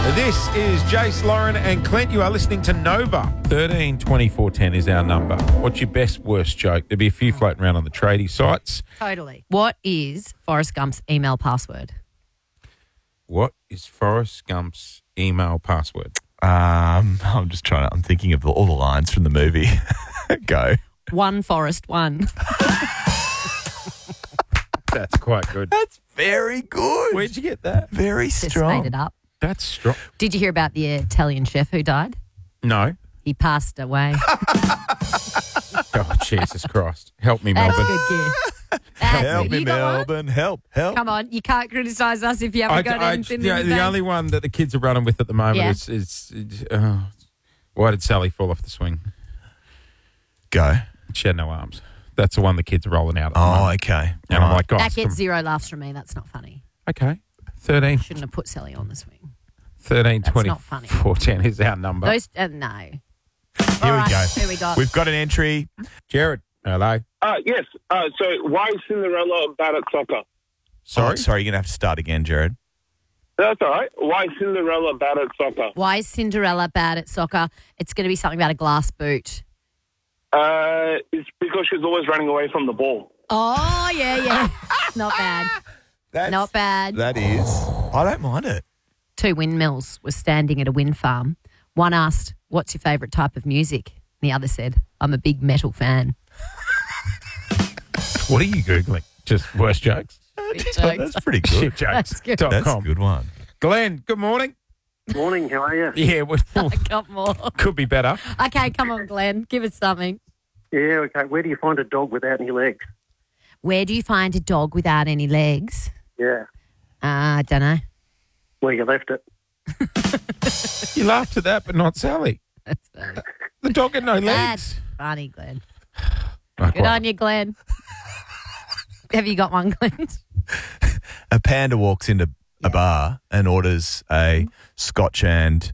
This is Jace, Lauren and Clint. You are listening to Nova. 13 24 10 is our number. What's your best, worst joke? There'll be a few floating around on the tradie sites. Totally. What is Forrest Gump's email password? What is Forrest Gump's email password? I'm thinking of all the lines from the movie. Go. One Forrest, one. That's quite good. That's very good. Where'd you get that? Very Just strong. made it up. That's strong. Did you hear about the Italian chef who died? No. He passed away. Oh, Jesus Christ. Help me, That's Melbourne. good gear. Help me, You got one? Melbourne. Help. Come on, you can't criticise us if you haven't got anything in the the bank. only one that the kids are running with at the moment Yeah. is why did Sally fall off the swing? Go. She had no arms. That's the one the kids are rolling out at the Oh, moment. okay. And I'm like, guys, That gets 0 laughs from me. That's not funny. okay. 13, Shouldn't have put Sally on the swing. 13 That's 20, not funny. 410 is our number. Those, no. Here All we right, go. here we go. We've got an entry. Jared, hello. Yes. So why is Cinderella bad at soccer? Sorry? Oh, sorry, you're going to have to start again, Jared. That's all right. Why is Cinderella bad at soccer? Why is Cinderella bad at soccer? It's going to be something about a glass boot. It's because she's always running away from the ball. Oh, yeah. Not bad. Not bad. That is. I don't mind it. 2 windmills were standing at a wind farm. One asked, "What's your favourite type of music?" The other said, "I'm a big metal fan." What are you Googling? Just worst jokes? That's pretty good. That's good. Shitjokes.com. That's a good one. Glenn, good morning. Morning, how are you? Yeah, I got more. could be better. Okay, come on, Glenn. Give us something. Yeah, okay. Where do you find a dog without any legs? Where do you find a dog without any legs? Yeah. I don't know. Where you left it. You laughed at that, but not Sally. That's funny. The dog had no legs. That's funny, Glenn. Oh, Good on you, Glenn. Have you got one, Glenn? A panda walks into a bar and orders a Scotch and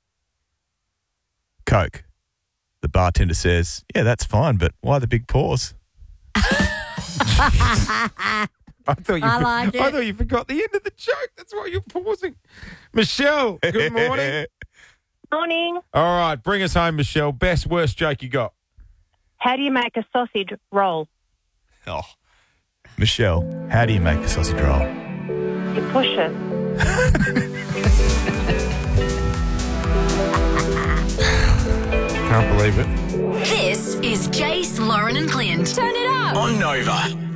Coke. The bartender says, "Yeah, that's fine, but why the big pause?" I thought you forgot the end of the joke. That's why you're pausing. Michelle, good morning. Morning. All right, bring us home, Michelle. Best, worst joke you got. How do you make a sausage roll? Oh, Michelle, how do you make a sausage roll? You push it. Can't believe it. This is Jace, Lauren and Clint. Turn it up. On Nova.